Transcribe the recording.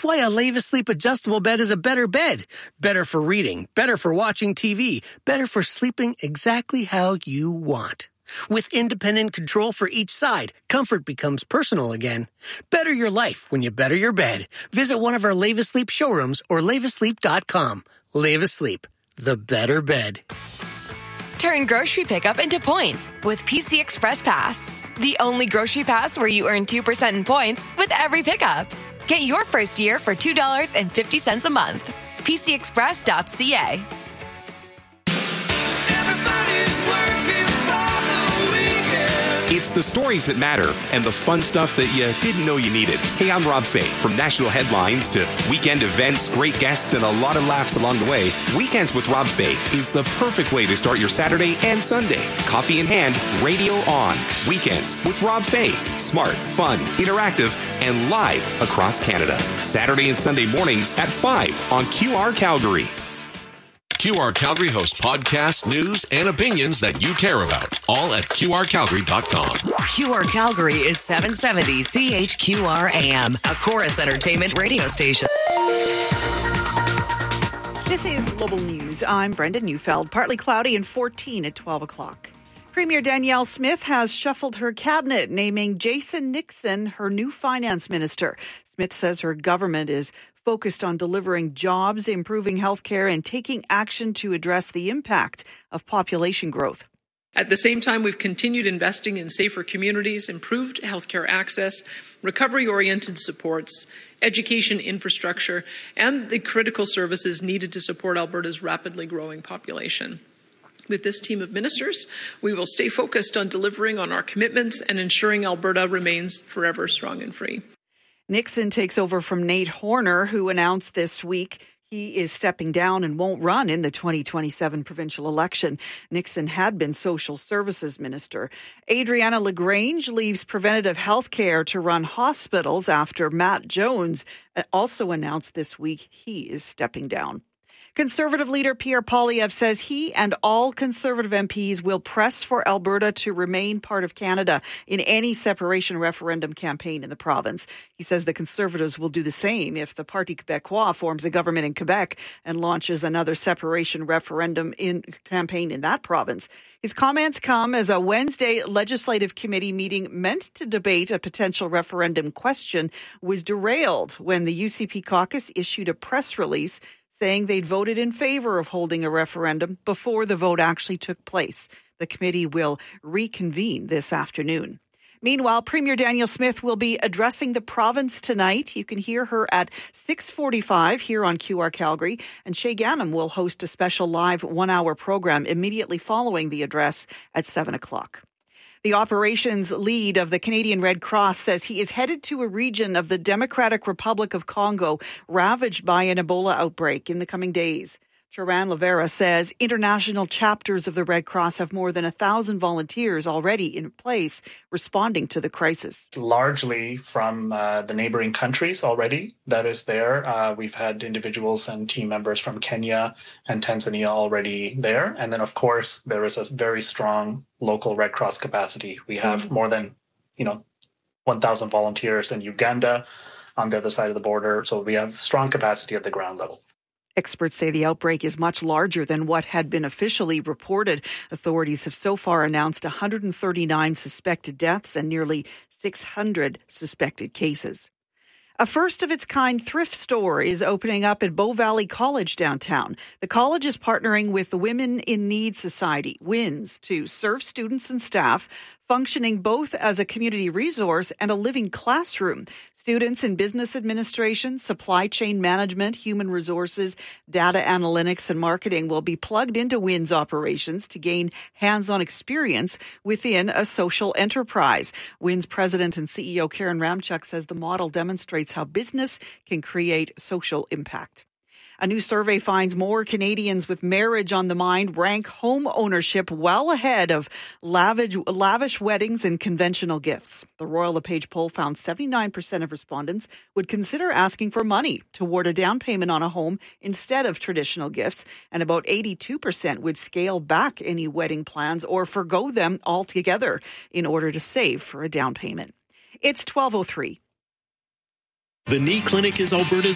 why a Leva Sleep adjustable bed is a better bed. Better for reading, better for watching TV, better for sleeping exactly how you want. With independent control for each side, comfort becomes personal again. Better your life when you better your bed. Visit one of our Leva Sleep showrooms or levasleep.com. Leva Sleep, the better bed. Turn grocery pickup into points with PC Express Pass. The only grocery pass where you earn 2% in points with every pickup. Get your first year for $2.50 a month. PCExpress.ca. It's the stories that matter and the fun stuff that you didn't know you needed. Hey, I'm Rob Fay. From national headlines to weekend events, great guests, and a lot of laughs along the way, Weekends with Rob Fay is the perfect way to start your Saturday and Sunday. Coffee in hand, radio on. Weekends with Rob Fay. Smart, fun, interactive, and live across Canada. Saturday and Sunday mornings at 5 on QR Calgary. QR Calgary hosts podcasts, news, and opinions that you care about. All at QRCalgary.com. QR Calgary is 770 CHQR AM, a Chorus Entertainment radio station. This is Global News. I'm Brenda Neufeld. Partly cloudy and 14 at 12 o'clock. Premier Danielle Smith has shuffled her cabinet, naming Jason Nixon her new finance minister. Smith says her government is focused on delivering jobs, improving healthcare, and taking action to address the impact of population growth. At the same time, we've continued investing in safer communities, improved healthcare access, recovery-oriented supports, education infrastructure, and the critical services needed to support Alberta's rapidly growing population. With this team of ministers, we will stay focused on delivering on our commitments and ensuring Alberta remains forever strong and free. Nixon takes over from Nate Horner, who announced this week he is stepping down and won't run in the 2027 provincial election. Nixon had been social services minister. Adriana LaGrange leaves preventative health care to run hospitals after Matt Jones also announced this week he is stepping down. Conservative leader Pierre Poilievre says he and all Conservative MPs will press for Alberta to remain part of Canada in any separation referendum campaign in the province. He says the Conservatives will do the same if the Parti Québécois forms a government in Quebec and launches another separation referendum campaign in that province. His comments come as a Wednesday legislative committee meeting meant to debate a potential referendum question was derailed when the UCP caucus issued a press release saying they'd voted in favor of holding a referendum before the vote actually took place. The committee will reconvene this afternoon. Meanwhile, Premier Danielle Smith will be addressing the province tonight. You can hear her at 6:45 here on QR Calgary. And Shay Ganem will host a special live one-hour program immediately following the address at 7 o'clock. The operations lead of the Canadian Red Cross says he is headed to a region of the Democratic Republic of Congo ravaged by an Ebola outbreak in the coming days. Charan Lavera says international chapters of the Red Cross have more than 1,000 volunteers already in place responding to the crisis. Largely from the neighboring countries already that is there. We've had individuals and team members from Kenya and Tanzania already there. And then, of course, there is a very strong local Red Cross capacity. We have more than, 1,000 volunteers in Uganda on the other side of the border. So we have strong capacity at the ground level. Experts say the outbreak is much larger than what had been officially reported. Authorities have so far announced 139 suspected deaths and nearly 600 suspected cases. A first-of-its-kind thrift store is opening up at Bow Valley College downtown. The college is partnering with the Women in Need Society, WINS, to serve students and staff, functioning both as a community resource and a living classroom. Students in business administration, supply chain management, human resources, data analytics, and marketing will be plugged into WINS operations to gain hands-on experience within a social enterprise. WINS President and CEO Karen Ramchuk says the model demonstrates how business can create social impact. A new survey finds more Canadians with marriage on the mind rank home ownership well ahead of lavish weddings and conventional gifts. The Royal LePage poll found 79% of respondents would consider asking for money toward a down payment on a home instead of traditional gifts, and about 82% would scale back any wedding plans or forgo them altogether in order to save for a down payment. It's 12:03. The Knee Clinic is Alberta's